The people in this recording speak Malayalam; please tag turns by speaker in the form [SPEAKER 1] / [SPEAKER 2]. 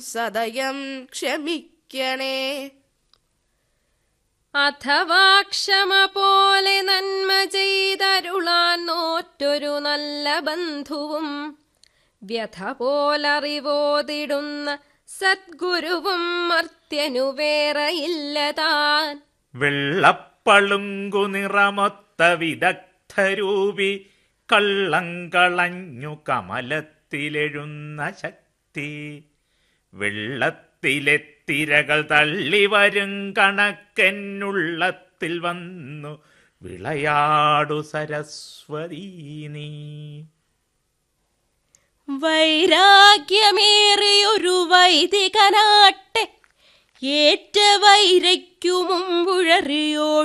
[SPEAKER 1] സദയം ക്ഷമിക്കണേ.
[SPEAKER 2] അഥവാ ക്ഷമ പോലെ നന്മ ചെയ്തരുളാൻ നോറ്റൊരു നല്ല ബന്ധുവും വ്യഥ പോലറിവോതിടുന്ന സദ്ഗുരുവും മർത്യനു വേറെയില്ലതാൻ.
[SPEAKER 3] വെള്ളപ്പളുങ്കു നിറമൊത്ത വിദഗ്ധരൂപി കള്ളം കളഞ്ഞു കമലത്തിലെഴുന്ന ശക്തി. വെള്ളത്തിലെ തിരകൾ തള്ളിവരും കണക്കെന്നുള്ളത്തിൽ വന്നു വിളയാടു സരസ്വതീ നീ.
[SPEAKER 4] വൈരാഗ്യമേറിയൊരു വൈദികനാട്ടെ ഏറ്റ വൈരയ്ക്കു മുമ്പുഴറിയോ